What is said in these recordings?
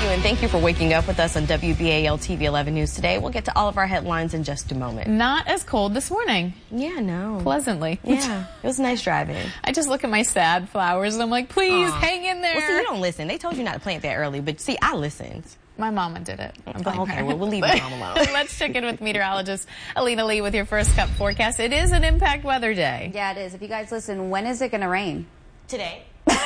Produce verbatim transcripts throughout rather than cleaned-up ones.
and thank you for waking up with us on W B A L T V eleven News today. We'll get to all of our headlines in just a moment. Not as cold this morning. Yeah, no. Pleasantly. Yeah, it was nice driving. I just look at my sad flowers and I'm like, please, Aww. hang in there. Well, see, you don't listen. They told you not to plant that early, but see, I listened. My mama did it. I'm oh, okay, her. well, we'll leave my mom alone. Let's check in with meteorologist Alina Lee with your first cup forecast. It is an impact weather day. Yeah, it is. If you guys listen, when is it going to rain? Today.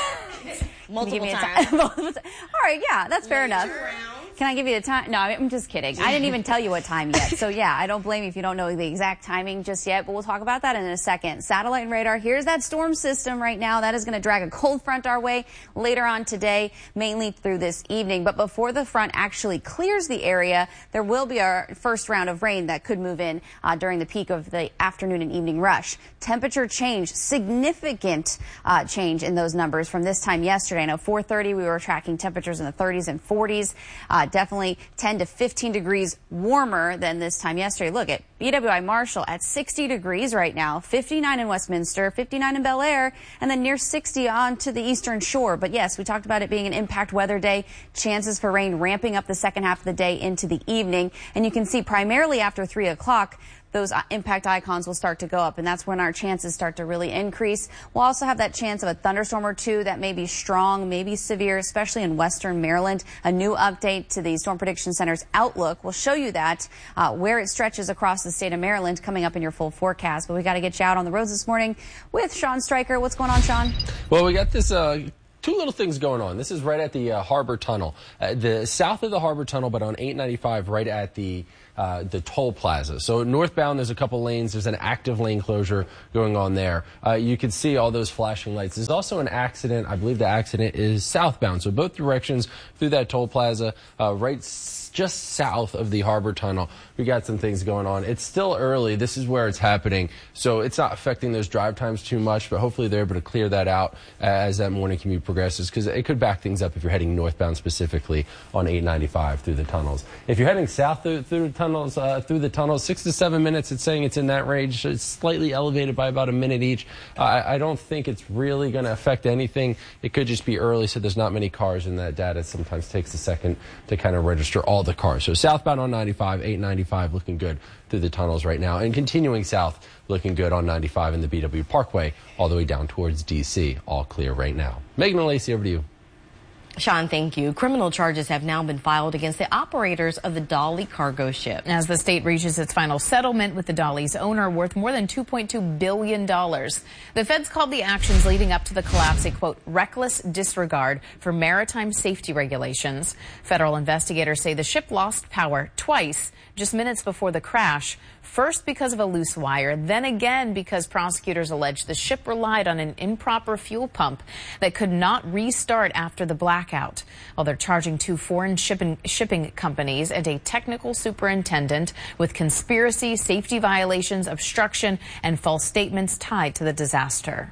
Multiple give me times. A time. All right, yeah, that's fair enough. Can I give you a time? No, I'm just kidding. I didn't even tell you what time yet. So, yeah, I don't blame you if you don't know the exact timing just yet, but we'll talk about that in a second. Satellite and radar, here's that storm system right now. That is going to drag a cold front our way later on today, mainly through this evening. But before the front actually clears the area, there will be our first round of rain that could move in uh, during the peak of the afternoon and evening rush. Temperature change, significant uh, change in those numbers from this time yesterday. I know four thirty we were tracking temperatures in the thirties and forties. Uh, definitely ten to fifteen degrees warmer than this time yesterday. Look at B W I Marshall at sixty degrees right now, fifty-nine in Westminster, fifty-nine in Bel Air, and then near sixty on to the eastern shore. But yes, we talked about it being an impact weather day, chances for rain ramping up the second half of the day into the evening. And you can see primarily after three o'clock, those impact icons will start to go up, and that's when our chances start to really increase. We'll also have that chance of a thunderstorm or two that may be strong, maybe severe, especially in western Maryland. A new update to the Storm Prediction Center's outlook will show you that, uh, where it stretches across the state of Maryland coming up in your full forecast. But we got to get you out on the roads this morning with Sean Stryker. What's going on, Sean? Well, we got this... Uh Two little things going on. This is right at the uh, Harbor Tunnel, uh, the south of the Harbor Tunnel, but on eight ninety-five, right at the uh, the toll plaza. So northbound, there's a couple lanes. There's an active lane closure going on there. Uh, you can see all those flashing lights. There's also an accident. I believe the accident is southbound. So both directions through that toll plaza, uh, right just south of the Harbor Tunnel. We got some things going on. It's still early. This is where it's happening. So it's not affecting those drive times too much, but hopefully they're able to clear that out as that morning commute progresses, because it could back things up if you're heading northbound specifically on eight ninety-five through the tunnels. If you're heading south through, through the tunnels, uh, through the tunnels, six to seven minutes, it's saying it's in that range. It's slightly elevated by about a minute each. Uh, I, I don't think it's really going to affect anything. It could just be early, so there's not many cars in that data. Sometimes takes a second to kind of register all the cars. So southbound on ninety-five, eight ninety-five looking good through the tunnels right now, and continuing south looking good on ninety-five and the B W Parkway all the way down towards D C. All clear right now. Megan and Lacey, over to you. Sean, thank you. Criminal charges have now been filed against the operators of the Dali cargo ship. As the state reaches its final settlement with the Dali's owner worth more than two point two billion dollars. The feds called the actions leading up to the collapse a, quote, reckless disregard for maritime safety regulations. Federal investigators say the ship lost power twice just minutes before the crash. First because of a loose wire, then again because prosecutors allege the ship relied on an improper fuel pump that could not restart after the blackout. Well, they're charging two foreign shipping, shipping companies and a technical superintendent with conspiracy, safety violations, obstruction, and false statements tied to the disaster.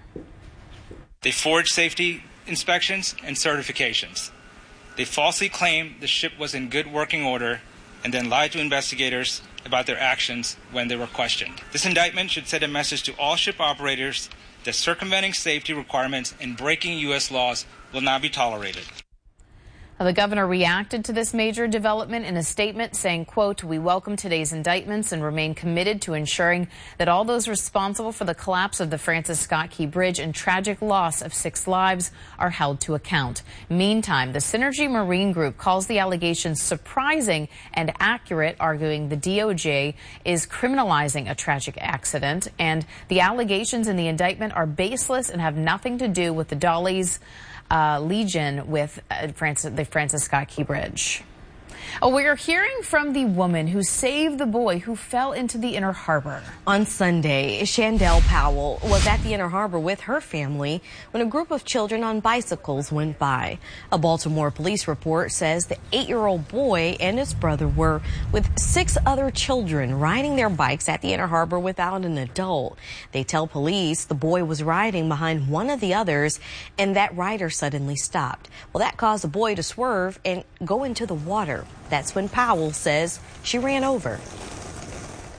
They forged safety inspections and certifications. They falsely claimed the ship was in good working order and then lied to investigators about their actions when they were questioned. This indictment should send a message to all ship operators that circumventing safety requirements and breaking U S laws will not be tolerated. The governor reacted to this major development in a statement saying, quote, we welcome today's indictments and remain committed to ensuring that all those responsible for the collapse of the Francis Scott Key Bridge and tragic loss of six lives are held to account. Meantime, the Synergy Marine Group calls the allegations surprising and accurate, arguing the D O J is criminalizing a tragic accident, and the allegations in the indictment are baseless and have nothing to do with the Dali's Uh, Legion with uh, Francis, the Francis Scott Key Bridge. Oh, we're hearing from the woman who saved the boy who fell into the Inner Harbor. On Sunday, Shandell Powell was at the Inner Harbor with her family when a group of children on bicycles went by. A Baltimore police report says the eight-year-old boy and his brother were with six other children riding their bikes at the Inner Harbor without an adult. They tell police the boy was riding behind one of the others and that rider suddenly stopped. Well, that caused the boy to swerve and go into the water. That's when Powell says she ran over.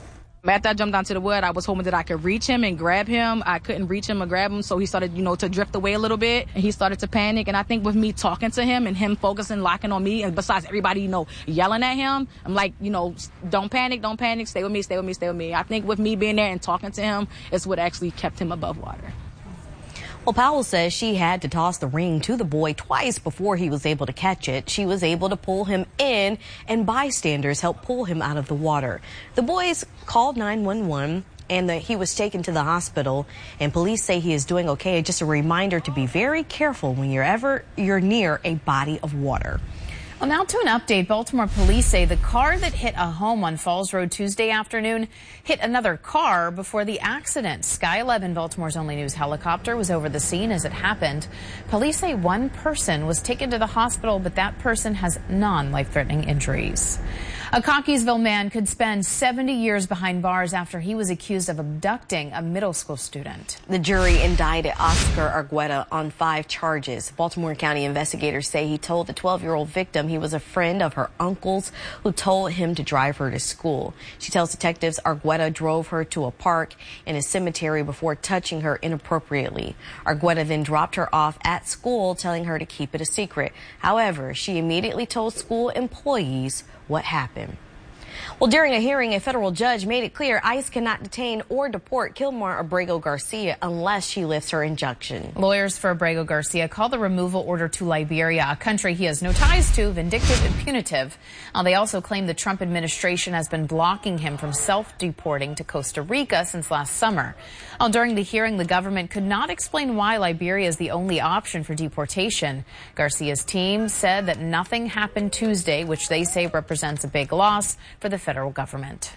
After I jumped onto the wood, I was hoping that I could reach him and grab him. I couldn't reach him or grab him, so he started, you know, to drift away a little bit, and he started to panic. And I think with me talking to him and him focusing, locking on me, and besides everybody, you know, yelling at him, I'm like, you know, don't panic, don't panic, stay with me, stay with me, stay with me. I think with me being there and talking to him is what actually kept him above water. Well, Powell says she had to toss the ring to the boy twice before he was able to catch it. She was able to pull him in, and bystanders helped pull him out of the water. The boys called nine one one, and the, he was taken to the hospital, and police say he is doing okay. Just a reminder to be very careful when you're ever you're near a body of water. Well, now to an update. Baltimore police say the car that hit a home on Falls Road Tuesday afternoon hit another car before the accident. Sky eleven, Baltimore's only news helicopter, was over the scene as it happened. Police say one person was taken to the hospital, but that person has non-life-threatening injuries. A Cockeysville man could spend seventy years behind bars after he was accused of abducting a middle school student. The jury indicted Oscar Argueta on five charges. Baltimore County investigators say he told the twelve-year-old victim he was a friend of her uncle's who told him to drive her to school. She tells detectives Argueta drove her to a park and a cemetery before touching her inappropriately. Argueta then dropped her off at school, telling her to keep it a secret. However, she immediately told school employees what happened. Well, during a hearing, a federal judge made it clear ICE cannot detain or deport Kilmar Abrego Garcia unless she lifts her injunction. Lawyers for Abrego Garcia call the removal order to Liberia, a country he has no ties to, vindictive and punitive. Uh, they also claim the Trump administration has been blocking him from self-deporting to Costa Rica since last summer. Uh, during the hearing, the government could not explain why Liberia is the only option for deportation. Garcia's team said that nothing happened Tuesday, which they say represents a big loss for the federal government.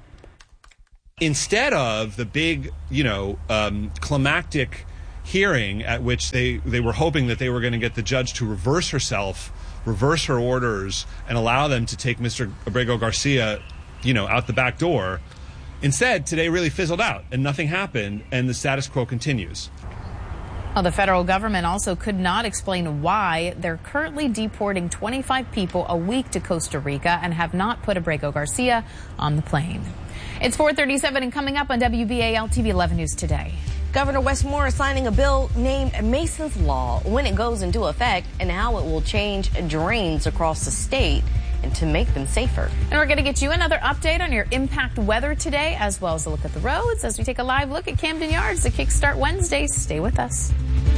Instead of the big, you know, um, climactic hearing at which they, they were hoping that they were going to get the judge to reverse herself, reverse her orders, and allow them to take Mister Abrego Garcia, you know, out the back door, instead, today really fizzled out and nothing happened, and the status quo continues. Well, the federal government also could not explain why they're currently deporting twenty-five people a week to Costa Rica and have not put Abrego Garcia on the plane. It's four thirty-seven and coming up on W B A L T V eleven News Today. Governor Wes Moore is signing a bill named Mason's Law, when it goes into effect and how it will change drains across the state and to make them safer. And we're going to get you another update on your impact weather today, as well as a look at the roads as we take a live look at Camden Yards to kickstart Wednesday. Stay with us.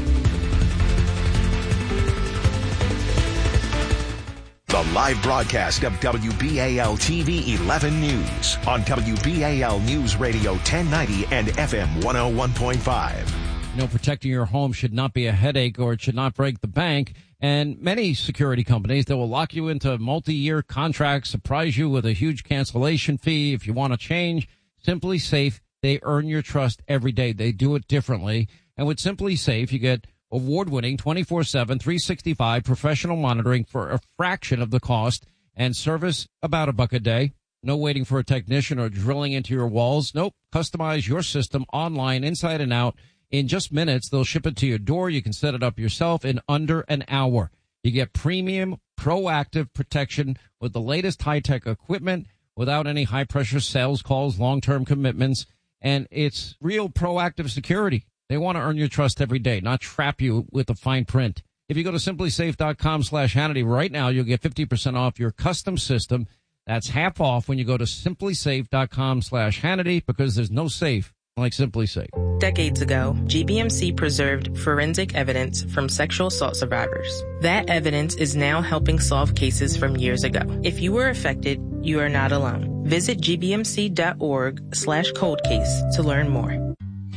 The live broadcast of W B A L T V eleven News on W B A L News Radio ten ninety and F M one oh one point five. You know, protecting your home should not be a headache, or it should not break the bank. And many security companies, they will lock you into multi-year contracts, surprise you with a huge cancellation fee. If you want to change, Simply Safe, they earn your trust every day. They do it differently. And with Simply Safe, you get award-winning twenty-four seven, three sixty-five professional monitoring for a fraction of the cost and service about a buck a day. No waiting for a technician or drilling into your walls. Nope. Customize your system online, inside and out. In just minutes, they'll ship it to your door. You can set it up yourself in under an hour. You get premium, proactive protection with the latest high-tech equipment without any high-pressure sales calls, long-term commitments, and it's real proactive security. They want to earn your trust every day, not trap you with the fine print. If you go to simply safe dot com slash Hannity right now, you'll get fifty percent off your custom system. That's half off when you go to simply safe dot com slash Hannity, because there's no safe like Simply Safe. Decades ago, G B M C preserved forensic evidence from sexual assault survivors. That evidence is now helping solve cases from years ago. If you were affected, you are not alone. Visit G B M C dot org slash cold case to learn more.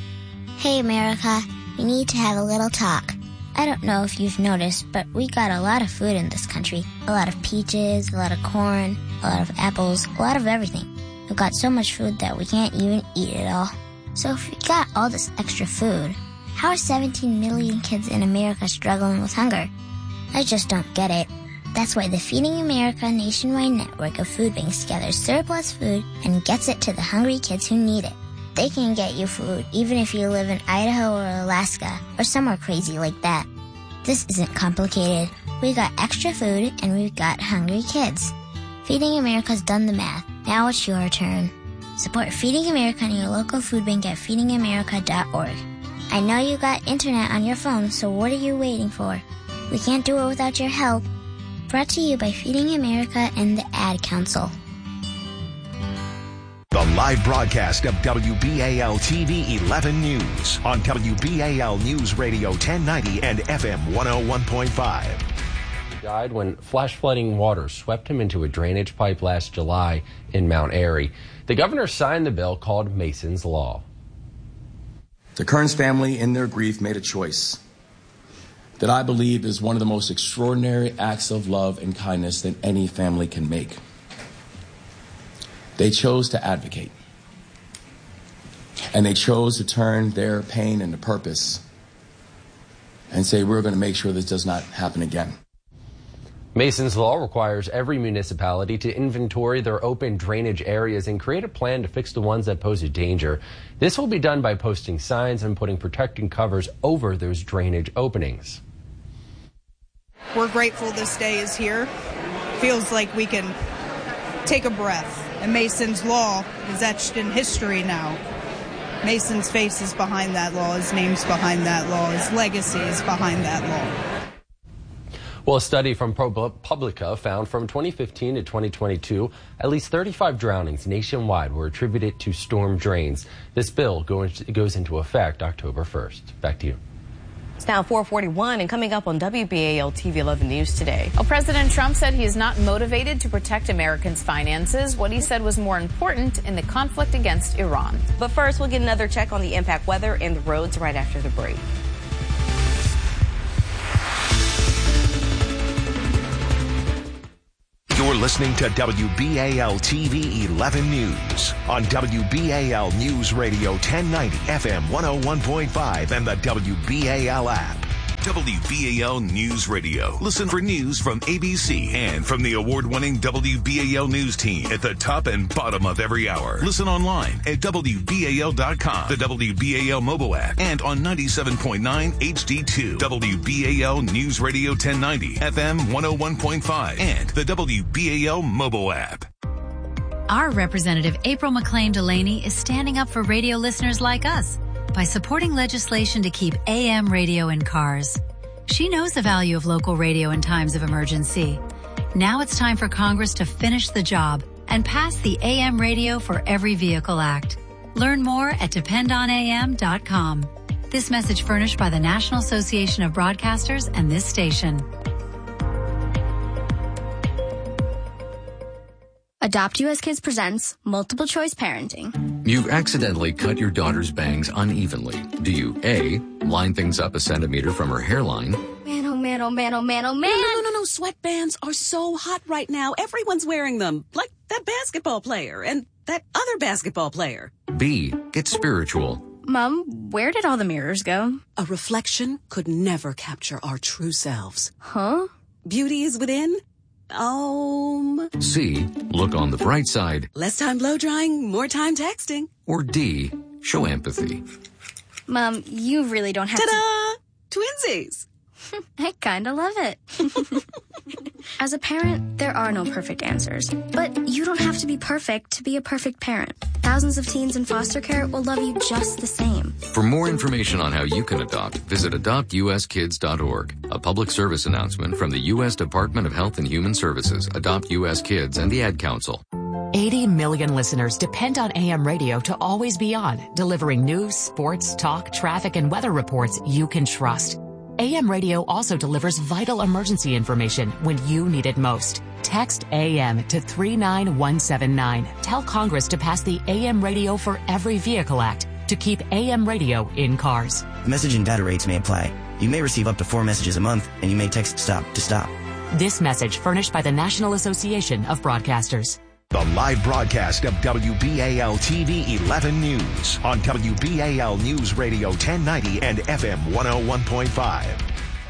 Hey, America, we need to have a little talk. I don't know if you've noticed, but we got a lot of food in this country. A lot of peaches, a lot of corn, a lot of apples, a lot of everything. We've got so much food that we can't even eat it all. So if we got all this extra food, how are seventeen million kids in America struggling with hunger? I just don't get it. That's why the Feeding America nationwide network of food banks gathers surplus food and gets it to the hungry kids who need it. They can get you food even if you live in Idaho or Alaska or somewhere crazy like that. This isn't complicated. We got extra food and we've got hungry kids. Feeding America's done the math. Now it's your turn. Support Feeding America and your local food bank at feeding america dot org. I know you got internet on your phone, so what are you waiting for? We can't do it without your help. Brought to you by Feeding America and the Ad Council. The live broadcast of W B A L T V eleven News on W B A L News Radio ten ninety and F M one oh one point five. He died when flash flooding water swept him into a drainage pipe last July in Mount Airy. The governor signed the bill called Mason's Law. The Kearns family, in their grief, made a choice that I believe is one of the most extraordinary acts of love and kindness that any family can make. They chose to advocate, and they chose to turn their pain into purpose and say, we're going to make sure this does not happen again. Mason's Law requires every municipality to inventory their open drainage areas and create a plan to fix the ones that pose a danger. This will be done by posting signs and putting protecting covers over those drainage openings. We're grateful this day is here. Feels like we can take a breath. And Mason's Law is etched in history now. Mason's face is behind that law. His name's behind that law. His legacy is behind that law. Well, a study from ProPublica found from twenty fifteen to twenty twenty-two, at least thirty-five drownings nationwide were attributed to storm drains. This bill goes into effect October first. Back to you. It's now four forty-one and coming up on W B A L T V eleven News today. Well, President Trump said he is not motivated to protect Americans' finances. What he said was more important in the conflict against Iran. But first, we'll get another check on the impact weather and the roads right after the break. You're listening to W B A L T V eleven News on W B A L News Radio ten ninety F M one oh one point five and the W B A L app. W B A L News Radio. Listen for news from A B C and from the award-winning W B A L News team at the top and bottom of every hour. Listen online at W B A L dot com, the W B A L mobile app, and on ninety-seven point nine H D two. W B A L News Radio ten ninety, F M one oh one point five, and the W B A L mobile app. Our Representative April McLean Delaney is standing up for radio listeners like us by supporting legislation to keep A M radio in cars. She knows the value of local radio in times of emergency. Now it's time for Congress to finish the job and pass the A M Radio for Every Vehicle Act. Learn more at depend on A M dot com. This message furnished by the National Association of Broadcasters and this station. Adopt U S Kids presents Multiple Choice Parenting. You've accidentally cut your daughter's bangs unevenly. Do you A, line things up a centimeter from her hairline? Man, oh man, oh man, oh man, oh man. No, no, no, no, sweatbands are so hot right now. Everyone's wearing them. Like that basketball player and that other basketball player. B, get spiritual. Mom, where did all the mirrors go? A reflection could never capture our true selves. Huh? Beauty is within. Um. C, look on the bright side. Less time blow drying, more time texting. Or D, show empathy. Mom, you really don't have Ta-da! to... Twinsies! I kinda love it. As a parent, there are no perfect answers. But you don't have to be perfect to be a perfect parent. Thousands of teens in foster care will love you just the same. For more information on how you can adopt, visit adopt U S kids dot org. A public service announcement from the U S Department of Health and Human Services, Adopt U S Kids, and the Ad Council. eighty million listeners depend on A M radio to always be on, delivering news, sports, talk, traffic, and weather reports you can trust. A M radio also delivers vital emergency information when you need it most. Text A M to three nine one seven nine. Tell Congress to pass the A M Radio for Every Vehicle Act to keep A M radio in cars. Message and data rates may apply. You may receive up to four messages a month, and you may text STOP to stop. This message furnished by the National Association of Broadcasters. The live broadcast of W B A L T V eleven News on W B A L News Radio ten ninety and F M one oh one point five.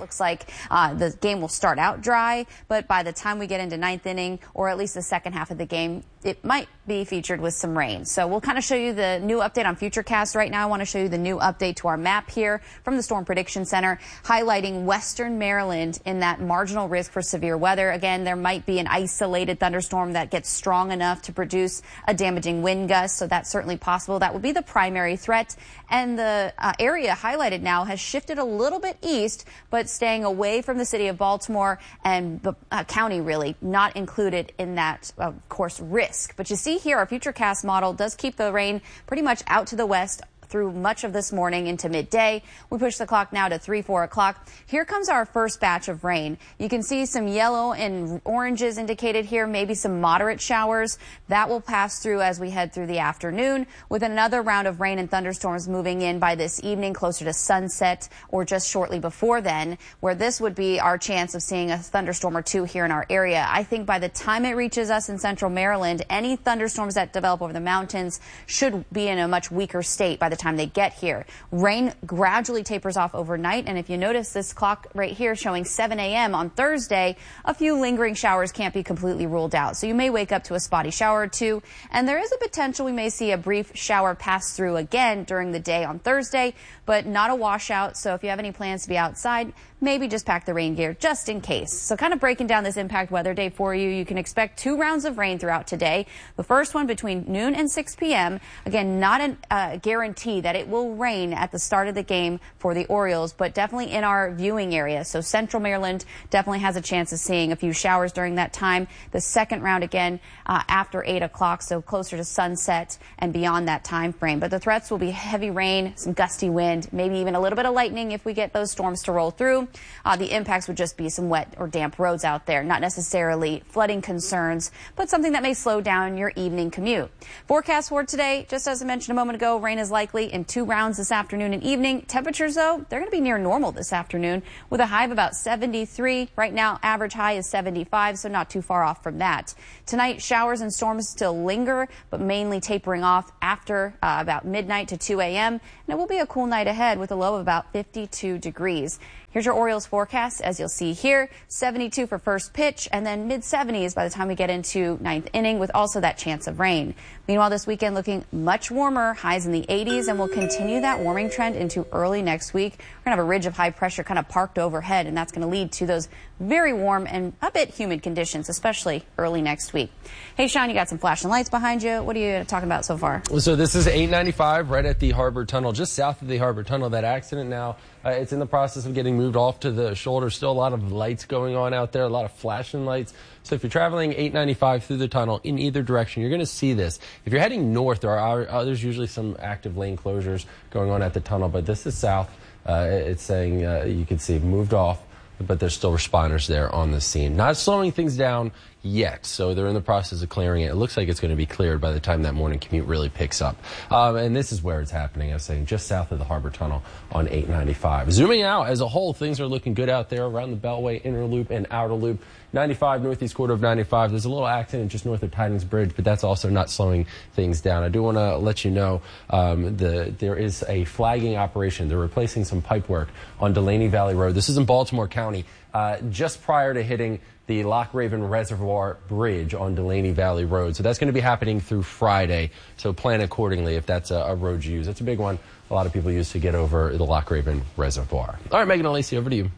looks like uh, the game will start out dry, but by the time we get into ninth inning, or at least the second half of the game, it might be featured with some rain. So we'll kind of show you the new update on Futurecast. Right now I want to show you the new update to our map here from the Storm Prediction Center, highlighting western Maryland in that marginal risk for severe weather. Again, there might be an isolated thunderstorm that gets strong enough to produce a damaging wind gust, so that's certainly possible. That would be the primary threat. And the uh, area highlighted now has shifted a little bit east, but staying away from the city of Baltimore and the uh, county, really not included in that, of course, risk. But you see here, our Futurecast model does keep the rain pretty much out to the west through much of this morning into midday. We push the clock now to three, four o'clock. Here comes our first batch of rain. You can see some yellow and oranges indicated here, maybe some moderate showers. That will pass through as we head through the afternoon, with another round of rain and thunderstorms moving in by this evening, closer to sunset or just shortly before then, where this would be our chance of seeing a thunderstorm or two here in our area. I think by the time it reaches us in central Maryland, any thunderstorms that develop over the mountains should be in a much weaker state by the time they get here. Rain gradually tapers off overnight, and if you notice this clock right here showing seven a m on Thursday, a few lingering showers can't be completely ruled out. So you may wake up to a spotty shower or two, and there is a potential we may see a brief shower pass through again during the day on Thursday, but not a washout. So if you have any plans to be outside, maybe just pack the rain gear just in case. So kind of breaking down this impact weather day for you, you can expect two rounds of rain throughout today. The first one between noon and six p m Again, not a uh, guarantee that it will rain at the start of the game for the Orioles, but definitely in our viewing area. So central Maryland definitely has a chance of seeing a few showers during that time. The second round again uh, after eight o'clock, so closer to sunset and beyond that time frame. But the threats will be heavy rain, some gusty wind, maybe even a little bit of lightning if we get those storms to roll through. Uh, the impacts would just be some wet or damp roads out there, not necessarily flooding concerns, but something that may slow down your evening commute. Forecast for today, just as I mentioned a moment ago, rain is likely in two rounds this afternoon and evening. Temperatures, though, they're going to be near normal this afternoon with a high of about seventy-three. Right now, average high is seventy-five, so not too far off from that. Tonight, showers and storms still linger, but mainly tapering off after uh, about midnight to two a m And it will be a cool night ahead with a low of about fifty-two degrees. Here's your Orioles forecast. As you'll see here, seventy-two for first pitch and then mid seventies by the time we get into ninth inning, with also that chance of rain. Meanwhile, this weekend looking much warmer, highs in the eighties, and we'll continue that warming trend into early next week. We're going to have a ridge of high pressure kind of parked overhead, and that's going to lead to those very warm and a bit humid conditions, especially early next week. Hey, Sean, you got some flashing lights behind you. What are you talking about so far? So this is eight ninety-five right at the Harbor Tunnel, just south of the Harbor Tunnel. That accident now, uh, it's in the process of getting moved off to the shoulder. Still a lot of lights going on out there, a lot of flashing lights. So if you're traveling eight ninety-five through the tunnel in either direction, you're going to see this. If you're heading north, there are uh, there's usually some active lane closures going on at the tunnel, but this is south. Uh, it's saying uh, you can see moved off, but there's still responders there on the scene. Not slowing things down yet, so they're in the process of clearing it. It looks like it's going to be cleared by the time that morning commute really picks up. Um, and this is where it's happening, I was saying, just south of the Harbor Tunnel on eight ninety-five. Zooming out, as a whole, things are looking good out there around the Beltway, Inner Loop, and Outer Loop. ninety-five, northeast quarter of ninety-five. There's a little accident just north of Tidings Bridge, but that's also not slowing things down. I do want to let you know um, the, there is a flagging operation. They're replacing some pipe work on Delaney Valley Road. This is in Baltimore County, uh, just prior to hitting the Loch Raven Reservoir Bridge on Delaney Valley Road. So that's going to be happening through Friday. So plan accordingly if that's a, a road you use. It's a big one a lot of people use to get over the Loch Raven Reservoir. All right, Megan and Lacey, over to you.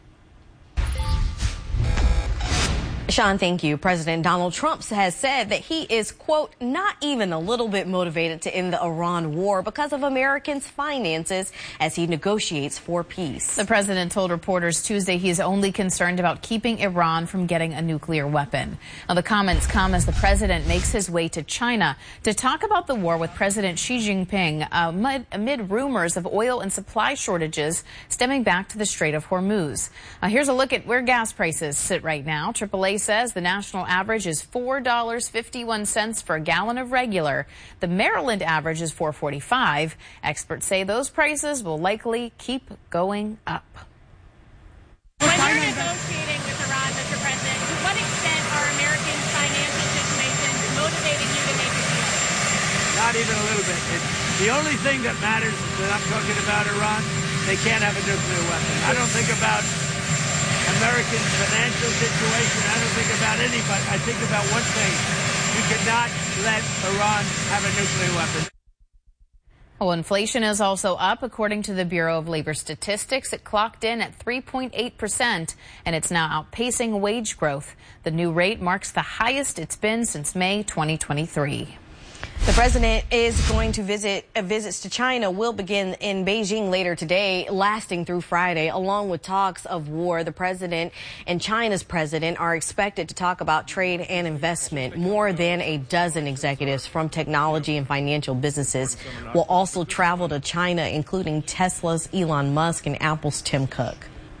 Sean, thank you. President Donald Trump has said that he is, quote, not even a little bit motivated to end the Iran war because of Americans' finances as he negotiates for peace. The president told reporters Tuesday he is only concerned about keeping Iran from getting a nuclear weapon. Now, the comments come as the president makes his way to China to talk about the war with President Xi Jinping uh, amid, amid rumors of oil and supply shortages stemming back to the Strait of Hormuz. Uh, here's a look at where gas prices sit right now. triple A says the national average is four dollars and fifty-one cents for a gallon of regular. The Maryland average is four dollars and forty-five cents. Experts say those prices will likely keep going up. When you're negotiating with Iran, Mister President, to what extent are Americans' financial situations motivating you to make a deal? Not even a little bit. It's the only thing that matters that I'm talking about Iran, they can't have a nuclear weapon. I don't think about Americans' financial situation. I don't think about anybody. I think about one thing. We cannot let Iran have a nuclear weapon. Well, inflation is also up. According to the Bureau of Labor Statistics, it clocked in at three point eight percent, and it's now outpacing wage growth. The new rate marks the highest it's been since May twenty twenty-three. The president is going to visit, uh, visits to China will begin in Beijing later today, lasting through Friday, along with talks of war. The president and China's president are expected to talk about trade and investment. More than a dozen executives from technology and financial businesses will also travel to China, including Tesla's Elon Musk and Apple's Tim Cook.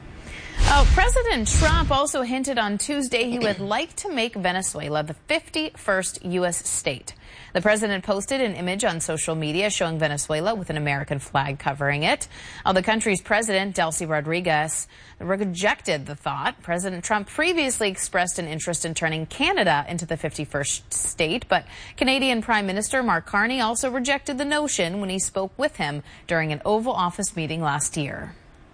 Oh, President Trump also hinted on Tuesday he would like to make Venezuela the fifty-first U S state. The president posted an image on social media showing Venezuela with an American flag covering it. Uh, the country's president, Delcy Rodriguez, rejected the thought. President Trump previously expressed an interest in turning Canada into the fifty-first state, but Canadian Prime Minister Mark Carney also rejected the notion when he spoke with him during an Oval Office meeting last year.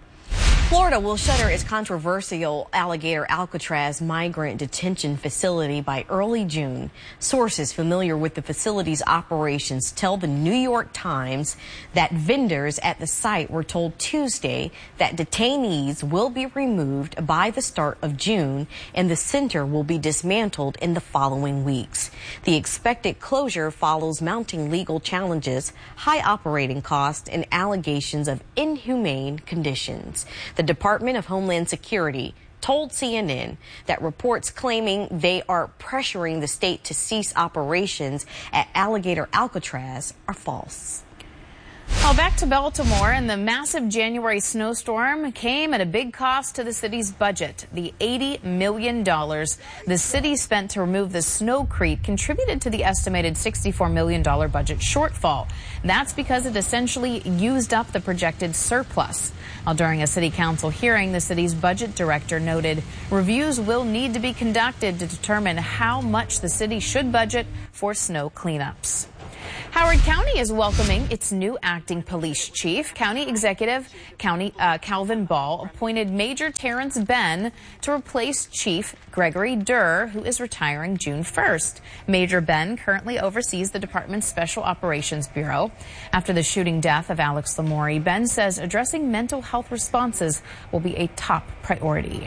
Florida will shutter its controversial Alligator Alcatraz migrant detention facility by early June. Sources familiar with the facility's operations tell the New York Times that vendors at the site were told Tuesday that detainees will be removed by the start of June and the center will be dismantled in the following weeks. The expected closure follows mounting legal challenges, high operating costs, and allegations of inhumane conditions. The Department of Homeland Security told C N N that reports claiming they are pressuring the state to cease operations at Alligator Alcatraz are false. Well, back to Baltimore, and the massive January snowstorm came at a big cost to the city's budget. The eighty million dollars the city spent to remove the snowcrete contributed to the estimated sixty-four million dollars budget shortfall. That's because it essentially used up the projected surplus. Well, during a city council hearing, the city's budget director noted reviews will need to be conducted to determine how much the city should budget for snow cleanups. Howard County is welcoming its new acting police chief. County Executive County uh, Calvin Ball appointed Major Terrence Benn to replace Chief Gregory Durr, who is retiring June first. Major Benn currently oversees the department's Special Operations Bureau. After the shooting death of Alex Lamori, Benn says addressing mental health responses will be a top priority.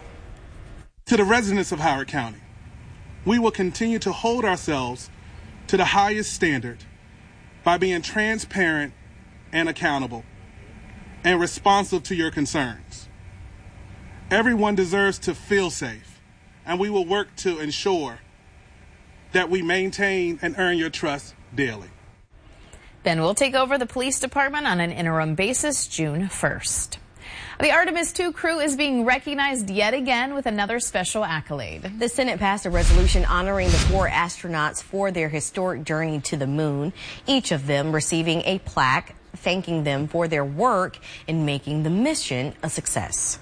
To the residents of Howard County, we will continue to hold ourselves to the highest standard by being transparent and accountable and responsive to your concerns. Everyone deserves to feel safe, and we will work to ensure that we maintain and earn your trust daily. Ben will take over the police department on an interim basis June first. The Artemis two crew is being recognized yet again with another special accolade. The Senate passed a resolution honoring the four astronauts for their historic journey to the moon, each of them receiving a plaque thanking them for their work in making the mission a success.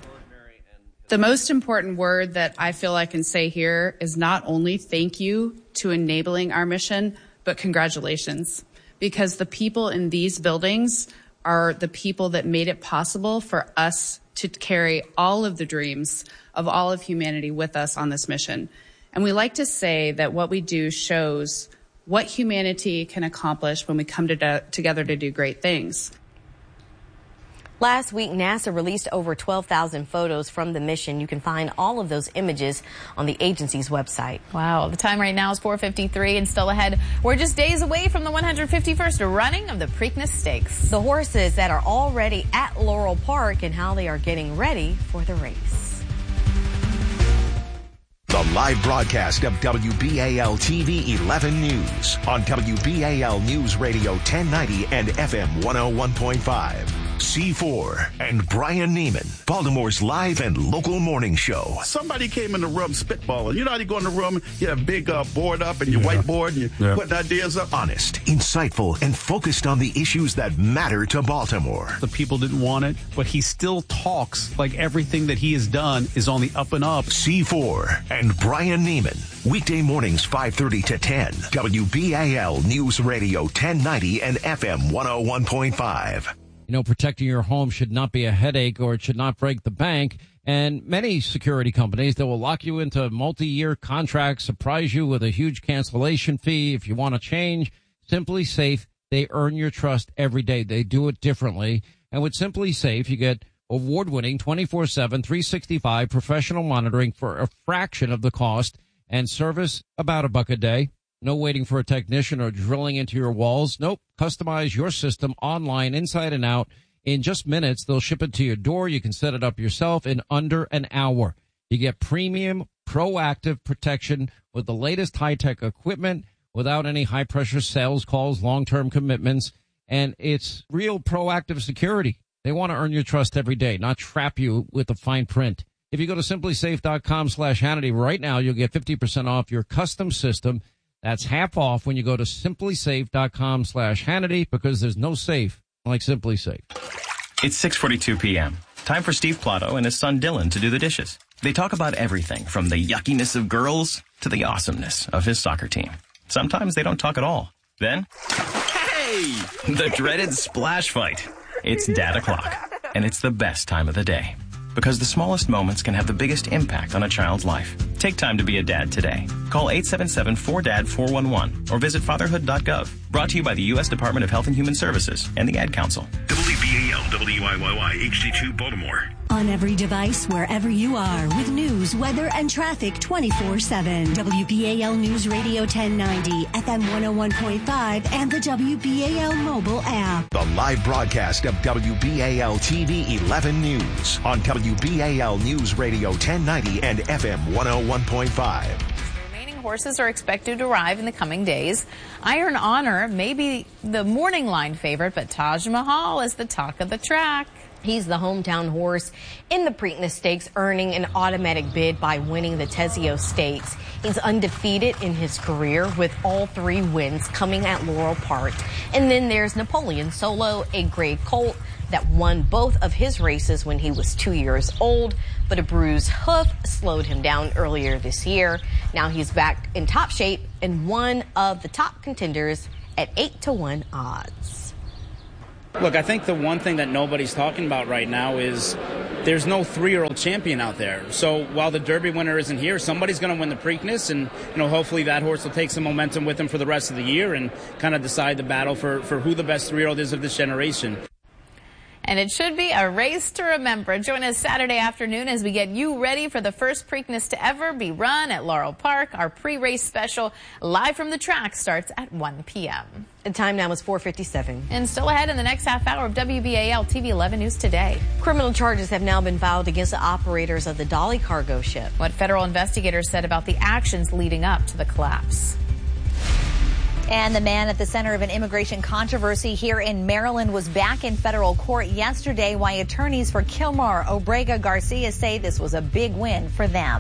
The most important word that I feel I can say here is not only thank you to enabling our mission, but congratulations, because the people in these buildings are the people that made it possible for us to carry all of the dreams of all of humanity with us on this mission. And we like to say that what we do shows what humanity can accomplish when we come to together to do great things. Last week, NASA released over twelve thousand photos from the mission. You can find all of those images on the agency's website. Wow. The time right now is four fifty-three, and still ahead, we're just days away from the one hundred fifty-first running of the Preakness Stakes. The horses that are already at Laurel Park and how they are getting ready for the race. The live broadcast of W B A L T V eleven News on W B A L News Radio ten ninety and F M one oh one point five. C four and Brian Neiman, Baltimore's live and local morning show. Somebody came in the room spitballing. You know how you go in the room, you have a big uh, board up and your yeah. whiteboard and you yeah. put ideas up? Honest, insightful, and focused on the issues that matter to Baltimore. The people didn't want it, but he still talks like everything that he has done is on the up and up. C four and Brian Neiman, weekday mornings five thirty to ten. W B A L News Radio ten ninety and F M one oh one point five. You know, protecting your home should not be a headache or it should not break the bank. And many security companies that will lock you into multi-year contracts, surprise you with a huge cancellation fee if you want to change. Simply Safe, they earn your trust every day. They do it differently. And with Simply Safe, you get award-winning twenty-four seven, three sixty-five professional monitoring for a fraction of the cost and service about a buck a day. No waiting for a technician or drilling into your walls. Nope. Customize your system online, inside and out. In just minutes, they'll ship it to your door. You can set it up yourself in under an hour. You get premium, proactive protection with the latest high-tech equipment without any high-pressure sales calls, long-term commitments, and it's real proactive security. They want to earn your trust every day, not trap you with the fine print. If you go to simplysafe.com slash Hannity right now, you'll get fifty percent off your custom system. That's half off when you go to simplysafe.com slash Hannity, because there's no safe like Simply Safe. It's six forty-two p.m. Time for Steve Plotto and his son Dylan to do the dishes. They talk about everything from the yuckiness of girls to the awesomeness of his soccer team. Sometimes they don't talk at all. Then, hey! The dreaded splash fight. It's Dad O'Clock, and it's the best time of the day. Because the smallest moments can have the biggest impact on a child's life. Take time to be a dad today. Call eight seven seven, four D A D, four one one or visit fatherhood dot gov. Brought to you by the U S Department of Health and Human Services and the Ad Council. W B A L, W I Y Y, H D two, Baltimore. On every device, wherever you are, with news, weather, and traffic twenty-four seven. W B A L News Radio ten ninety, F M one oh one point five, and the W B A L mobile app. The live broadcast of W B A L T V eleven News on W B A L News Radio ten ninety and F M one oh one point five. Remaining horses are expected to arrive in the coming days. Iron Honor may be the morning line favorite, but Taj Mahal is the talk of the track. He's the hometown horse in the Preakness Stakes, earning an automatic bid by winning the Tezio Stakes. He's undefeated in his career, with all three wins coming at Laurel Park. And then there's Napoleon Solo, a gray colt that won both of his races when he was two years old, but a bruised hoof slowed him down earlier this year. Now he's back in top shape and one of the top contenders at eight to one odds. Look, I think the one thing that nobody's talking about right now is there's no three-year-old champion out there. So while the Derby winner isn't here, somebody's going to win the Preakness, and you know, hopefully that horse will take some momentum with him for the rest of the year and kind of decide the battle for, for who the best three-year-old is of this generation. And it should be a race to remember. Join us Saturday afternoon as we get you ready for the first Preakness to ever be run at Laurel Park. Our pre-race special live from the track starts at one p.m. The time now is four fifty-seven. And still ahead in the next half hour of W B A L T V eleven News Today. Criminal charges have now been filed against the operators of the Dolly cargo ship. What federal investigators said about the actions leading up to the collapse. And the man at the center of an immigration controversy here in Maryland was back in federal court yesterday, while attorneys for Kilmar Obrega Garcia say this was a big win for them.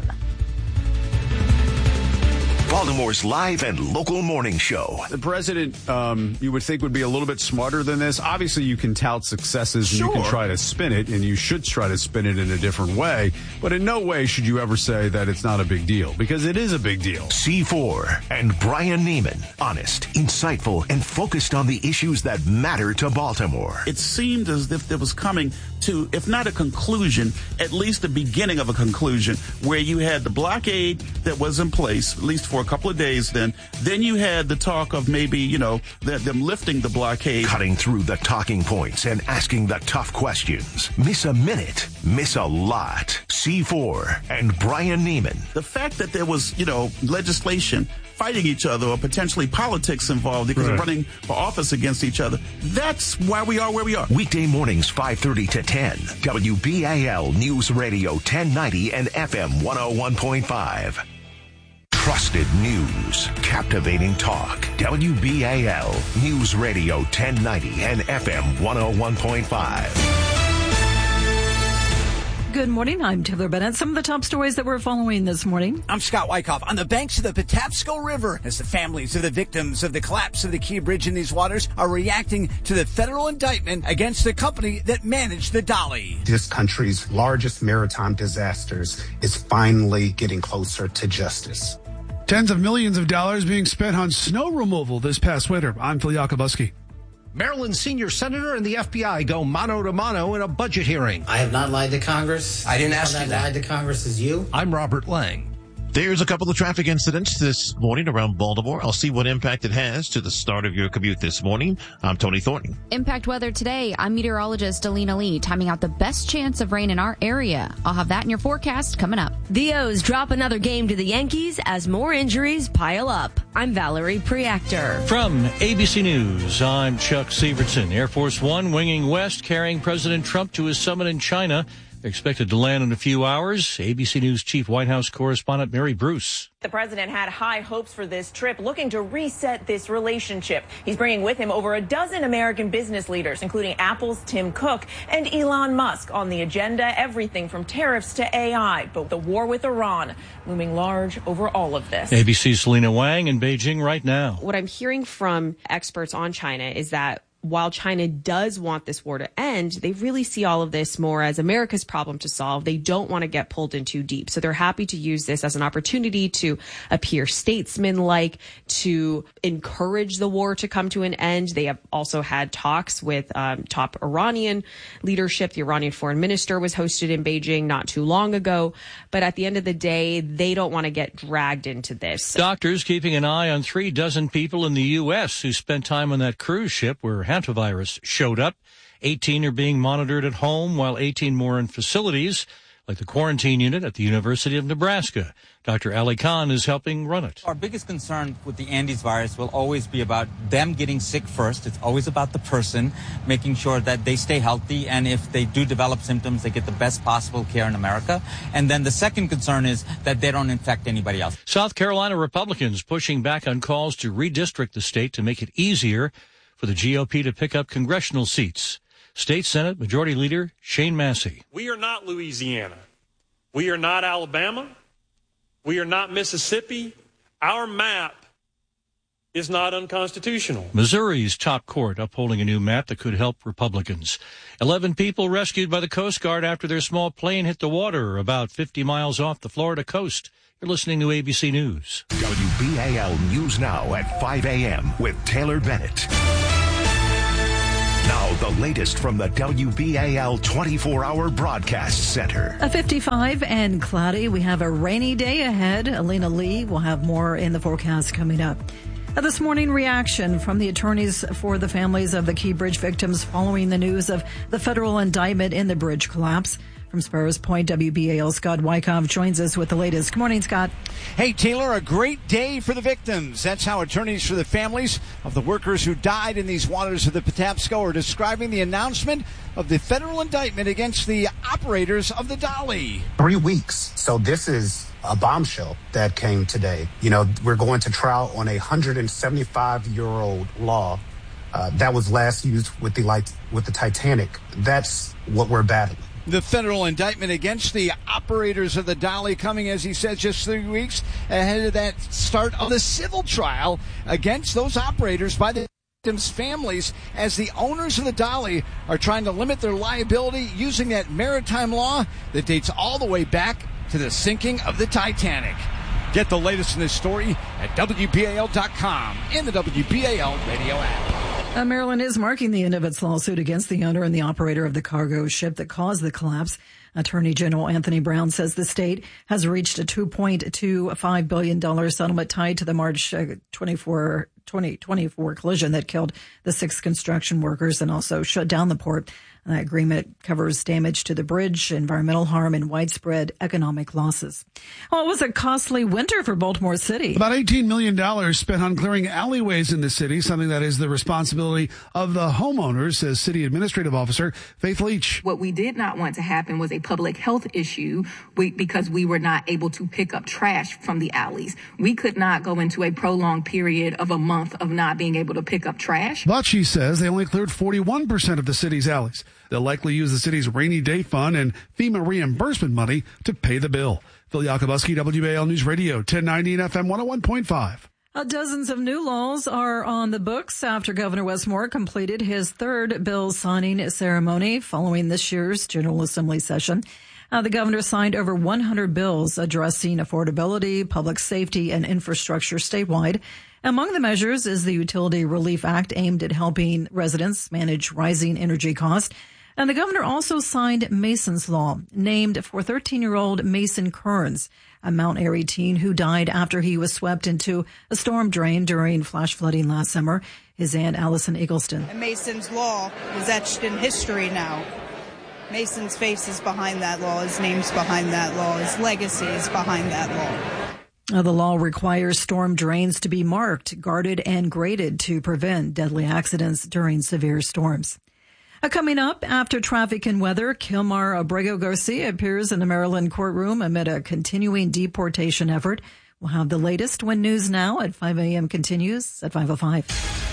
Baltimore's live and local morning show. The president, um, you would think, would be a little bit smarter than this. Obviously, you can tout successes and Sure. you can try to spin it, and you should try to spin it in a different way. But in no way should you ever say that it's not a big deal, because it is a big deal. C four and Brian Neiman. Honest, insightful, and focused on the issues that matter to Baltimore. It seemed as if there was coming to, if not a conclusion, at least the beginning of a conclusion, where you had the blockade that was in place, at least for a couple of days then. Then you had the talk of maybe, you know, the, them lifting the blockade. Cutting through the talking points and asking the tough questions. Miss a minute, miss a lot. C four and Brian Neiman. The fact that there was, you know, legislation fighting each other or potentially politics involved because Right. of running for office against each other. That's why we are where we are. Weekday mornings, five thirty to ten. W B A L News Radio ten ninety and F M one oh one point five. Trusted news, captivating talk. W B A L News Radio ten ninety and F M one oh one point five. Good morning. I'm Taylor Bennett. Some of the top stories that we're following this morning. I'm Scott Wyckoff. On the banks of the Patapsco River, as the families of the victims of the collapse of the Key Bridge in these waters are reacting to the federal indictment against the company that managed the Dolly. This country's largest maritime disasters is finally getting closer to justice. Tens of millions of dollars being spent on snow removal this past winter. I'm Phil Yakobuski. Maryland's senior senator and the F B I go mano to mano in a budget hearing. I have not lied to Congress. I didn't ask you that. lied to Congress is you. I'm Robert Lang. There's a couple of traffic incidents this morning around Baltimore. I'll see what impact it has to the start of your commute this morning. I'm Tony Thornton. Impact weather today. I'm meteorologist Alina Lee, timing out the best chance of rain in our area. I'll have that in your forecast coming up. The O's drop another game to the Yankees as more injuries pile up. I'm Valerie Preactor. From A B C News, I'm Chuck Severson. Air Force One winging west, carrying President Trump to his summit in China. Expected to land in a few hours. A B C News Chief White House correspondent Mary Bruce. The president had high hopes for this trip, looking to reset this relationship. He's bringing with him over a dozen American business leaders, including Apple's Tim Cook and Elon Musk. On the agenda, everything from tariffs to A I, but the war with Iran looming large over all of this. A B C's Selena Wang in Beijing right now. What I'm hearing from experts on China is that while China does want this war to end, they really see all of this more as America's problem to solve. They don't want to get pulled in too deep. So they're happy to use this as an opportunity to appear statesman-like, to encourage the war to come to an end. They have also had talks with um, top Iranian leadership. The Iranian foreign minister was hosted in Beijing not too long ago. But at the end of the day, they don't want to get dragged into this. Doctors keeping an eye on three dozen people in the U S who spent time on that cruise ship where hantavirus showed up. eighteen are being monitored at home, while eighteen more in facilities, like the quarantine unit at the University of Nebraska. Doctor Ali Khan is helping run it. Our biggest concern with the Andes virus will always be about them getting sick first. It's always about the person, making sure that they stay healthy, and if they do develop symptoms, they get the best possible care in America. And then the second concern is that they don't infect anybody else. South Carolina Republicans pushing back on calls to redistrict the state to make it easier for the G O P to pick up congressional seats. State Senate Majority Leader Shane Massey. We are not Louisiana. We are not Alabama. We are not Mississippi. Our map is not unconstitutional. Missouri's top court upholding a new map that could help Republicans. Eleven people rescued by the Coast Guard after their small plane hit the water about fifty miles off the Florida coast. You're listening to A B C News. W B A L News Now at five a.m. with Taylor Bennett. Now, the latest from the W B A L twenty-four hour broadcast center. A fifty-five and cloudy. We have a rainy day ahead. Alina Lee will have more in the forecast coming up. Uh, this morning, reaction from the attorneys for the families of the Key Bridge victims following the news of the federal indictment in the bridge collapse. From Sparrows Point, W B A L Scott Wyckoff joins us with the latest. Good morning, Scott. Hey, Taylor, a great day for the victims. That's how attorneys for the families of the workers who died in these waters of the Patapsco are describing the announcement of the federal indictment against the operators of the Dolly. Three weeks. So this is a bombshell that came today. You know, we're going to trial on a one hundred seventy-five year old law uh, that was last used with the light, with the Titanic. That's what we're battling. The federal indictment against the operators of the Dolly coming, as he says, just three weeks ahead of that start of the civil trial against those operators by the victims' families, as the owners of the Dolly are trying to limit their liability using that maritime law that dates all the way back to the sinking of the Titanic. Get the latest in this story at W B A L dot com and the W B A L radio app. Uh, Maryland is marking the end of its lawsuit against the owner and the operator of the cargo ship that caused the collapse. Attorney General Anthony Brown says the state has reached a two point two five billion dollars settlement tied to the March uh, twenty-four, twenty twenty-four collision that killed the six construction workers and also shut down the port. That agreement covers damage to the bridge, environmental harm, and widespread economic losses. Well, it was a costly winter for Baltimore City. About eighteen million dollars spent on clearing alleyways in the city, something that is the responsibility of the homeowners, says City Administrative Officer Faith Leach. What we did not want to happen was a public health issue because we were not able to pick up trash from the alleys. We could not go into a prolonged period of a month of not being able to pick up trash. But she says they only cleared forty-one percent of the city's alleys. They'll likely use the city's rainy day fund and FEMA reimbursement money to pay the bill. Phil Yakubuski, W B A L News Radio, ten ninety and F M one oh one point five. Uh, dozens of new laws are on the books after Governor Wes Moore completed his third bill signing ceremony following this year's General Assembly session. Uh, the governor signed over one hundred bills addressing affordability, public safety, and infrastructure statewide. Among the measures is the Utility Relief Act, aimed at helping residents manage rising energy costs. And the governor also signed Mason's Law, named for thirteen-year-old Mason Kearns, a Mount Airy teen who died after he was swept into a storm drain during flash flooding last summer. His aunt, Allison Eggleston. Mason's Law is etched in history now. Mason's face is behind that law. His name's behind that law. His legacy is behind that law. Uh, the law requires storm drains to be marked, guarded, and graded to prevent deadly accidents during severe storms. Uh, coming up after traffic and weather, Kilmar Abrego Garcia appears in the Maryland courtroom amid a continuing deportation effort. We'll have the latest when News Now at five a.m. continues at five oh five.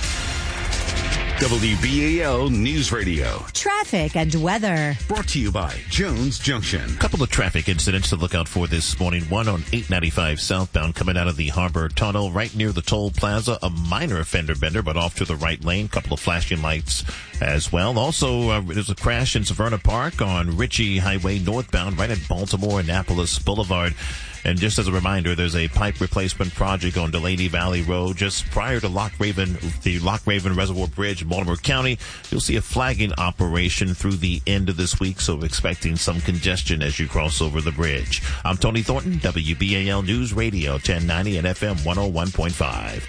W B A L News Radio. Traffic and weather. Brought to you by Jones Junction. A couple of traffic incidents to look out for this morning. One on eight ninety-five southbound coming out of the Harbor Tunnel right near the toll plaza. A minor fender bender, but off to the right lane. Couple of flashing lights as well. Also, uh, there's a crash in Severna Park on Ritchie Highway northbound right at Baltimore Annapolis Boulevard. And just as a reminder, there's a pipe replacement project on Delaney Valley Road just prior to Lock Raven, the Lock Raven Reservoir Bridge in Baltimore County. You'll see a flagging operation through the end of this week, so expecting some congestion as you cross over the bridge. I'm Tony Thornton, W B A L News Radio, ten ninety and F M one oh one point five.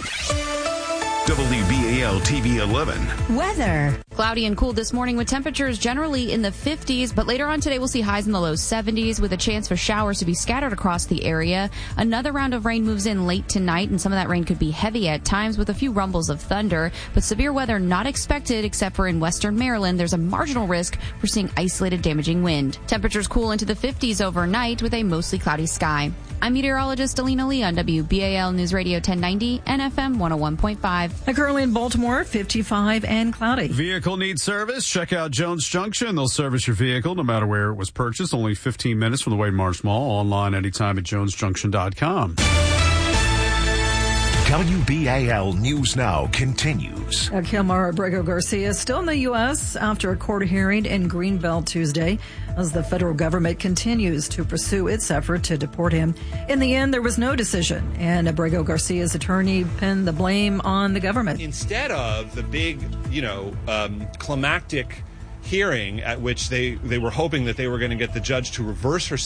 W B A L T V eleven. Weather. Cloudy and cool this morning with temperatures generally in the fifties, but later on today we'll see highs in the low seventies with a chance for showers to be scattered across the area. Another round of rain moves in late tonight, and some of that rain could be heavy at times with a few rumbles of thunder, but severe weather not expected except for in western Maryland. There's a marginal risk for seeing isolated damaging wind. Temperatures cool into the fifties overnight with a mostly cloudy sky. I'm meteorologist Alina Lee on W B A L News Radio ten ninety and F M one oh one point five. Currently in Baltimore, fifty-five and cloudy. Vehicle needs service? Check out Jones Junction. They'll service your vehicle no matter where it was purchased. Only fifteen minutes from the Wade Marsh Mall. Online anytime at jones junction dot com. W B A L News Now continues. Uh, Kilmar Abrego Garcia still in the U S after a court hearing in Greenbelt Tuesday as the federal government continues to pursue its effort to deport him. In the end, there was no decision, and Abrego Garcia's attorney pinned the blame on the government. Instead of the big, you know, um, climactic hearing at which they, they were hoping that they were going to get the judge to reverse her